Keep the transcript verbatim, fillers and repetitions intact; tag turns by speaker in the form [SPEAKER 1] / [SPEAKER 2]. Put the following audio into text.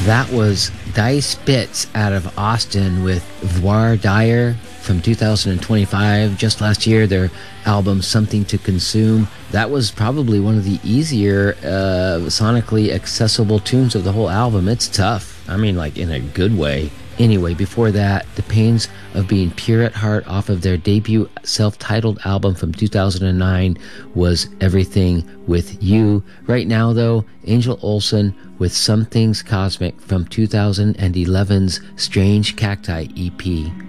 [SPEAKER 1] That was Die Spitz out of Austin with Voir Dire from two thousand twenty-five, just last year, their album Something to Consume. That was probably one of the easier uh, sonically accessible tunes of the whole album. It's tough. I mean, like, in a good way. Anyway, before that, The Pains of Being Pure at Heart off of their debut self-titled album from two thousand nine was Everything With You. Right now, though, Angel Olsen with Some Things Cosmic from two thousand eleven's Strange Cacti E P.